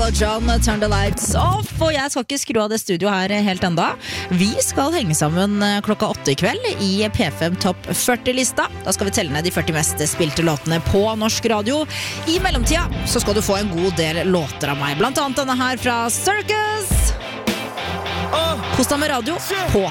Elton John, Turn the Lights Off. Og jeg skal ikke skru av det studio her helt enda. Vi skal henge sammen klokka 8 i kveld i P5 Topp 40-lista. Da skal vi telle ned de 40 mest spilte låtene på norsk radio. I mellomtida så skal du få en god del låter av meg. Blant annet denne her fra Circus. Kos deg med radio på